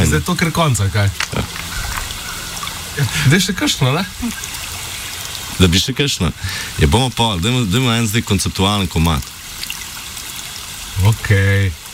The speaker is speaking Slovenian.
Fajn. Zdaj to kar konca, kaj? Daj še kakšno, ne? Da bi še kakšno. Bomo pa, dajmo en zdaj konceptualen komad. Okej.